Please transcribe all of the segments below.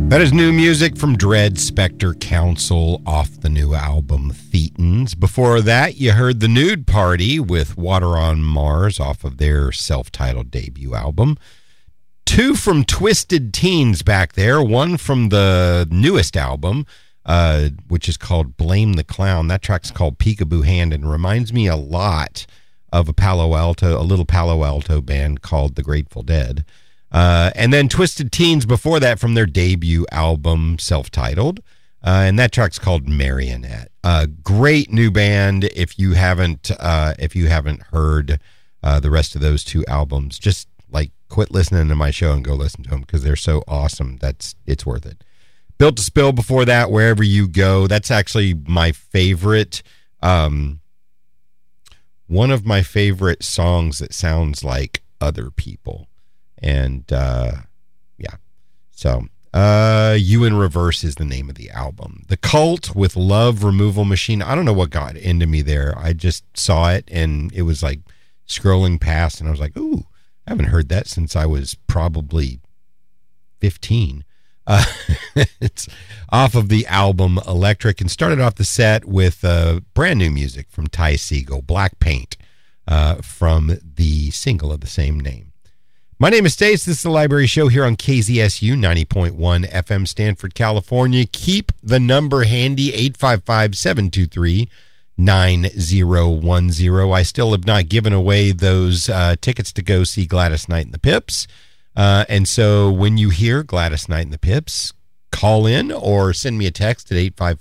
That is new music from Dread Spectre Council off the new album Thetans. Before that, you heard The Nude Party with Water on Mars off of their self-titled debut album. Two from Twisted Teens back there. One from the newest album, which is called Blame the Clown. That track's called Peekaboo Hand and reminds me a lot of a little Palo Alto band called The Grateful Dead. And then Twisted Teens before that from their debut album, self-titled. And that track's called Marionette. Great new band. If you haven't heard the rest of those two albums, just like quit listening to my show and go listen to them because they're so awesome. It's worth it. Built to Spill before that, Wherever You Go. That's actually my favorite. One of my favorite songs that sounds like other people. And, So, You in Reverse is the name of the album. The Cult with Love Removal Machine. I don't know what got into me there. I just saw it and it was like scrolling past and I was like, ooh, I haven't heard that since I was probably 15. It's off of the album Electric and started off the set with brand new music from Ty Segall, Black Paint, from the single of the same name. My name is Stace. This is the Library Show here on KZSU 90.1 FM, Stanford, California. Keep the number handy, 855-723-9010. I still have not given away those tickets to go see Gladys Knight and the Pips. And so when you hear Gladys Knight and the Pips, call in or send me a text at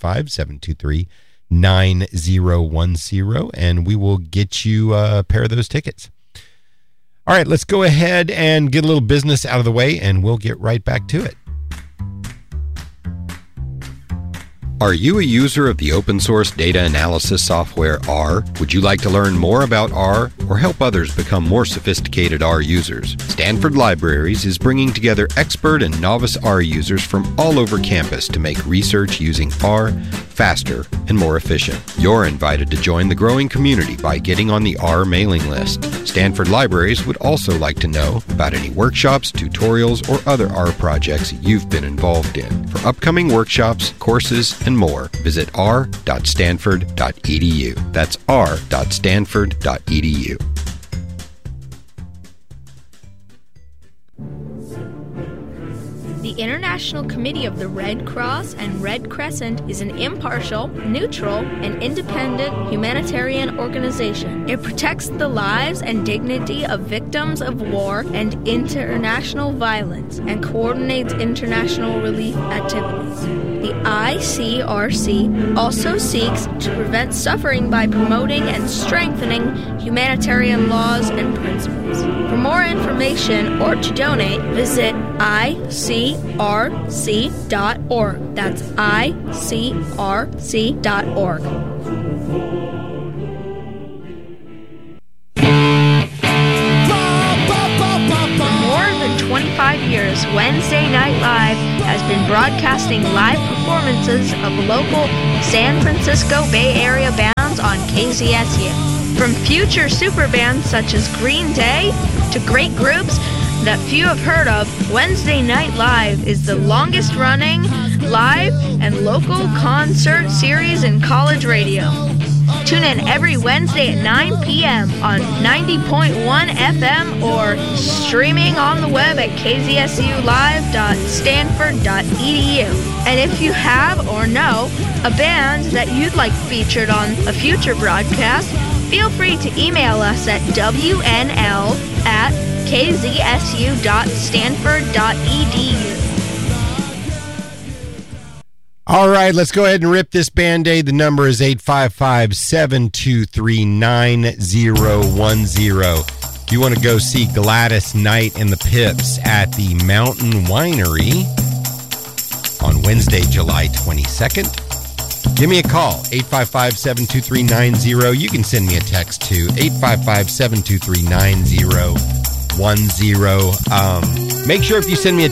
855-723-9010, and we will get you a pair of those tickets. All right, let's go ahead and get a little business out of the way, and we'll get right back to it. Are you a user of the open source data analysis software R? Would you like to learn more about R or help others become more sophisticated R users? Stanford Libraries is bringing together expert and novice R users from all over campus to make research using R faster and more efficient. You're invited to join the growing community by getting on the R mailing list. Stanford Libraries would also like to know about any workshops, tutorials, or other R projects you've been involved in. For upcoming workshops, courses, and more, visit r.stanford.edu. That's r.stanford.edu. The International Committee of the Red Cross and Red Crescent is an impartial, neutral, and independent humanitarian organization. It protects the lives and dignity of victims of war and international violence and coordinates international relief activities. The ICRC also seeks to prevent suffering by promoting and strengthening humanitarian laws and principles. For more information or to donate, visit icrc.org. That's icrc.org. For more than 25 years, Wednesday Night Live has been broadcasting live performances of local San Francisco Bay Area bands on KZSU. From future super bands such as Green Day to great groups that few have heard of, Wednesday Night Live is the longest running live and local concert series in college radio. Tune in every Wednesday at 9 p.m. on 90.1 FM or streaming on the web at kzsulive.stanford.edu. And if you have or know a band that you'd like featured on a future broadcast, feel free to email us at wnl@kzsu.stanford.edu. All right, let's go ahead and rip this Band-Aid. The number is 855-723-9010. If you want to go see Gladys Knight and the Pips at the Mountain Winery on Wednesday, July 22nd, give me a call, 855-723-9010. You can send me a text to 855-723-9010. Make sure if you send me a